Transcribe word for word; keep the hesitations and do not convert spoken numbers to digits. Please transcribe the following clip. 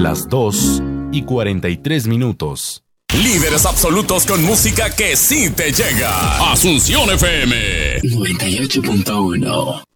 las dos y cuarenta y tres minutos. Líderes absolutos con música que sí te llega. Asunción F M noventa y ocho punto uno.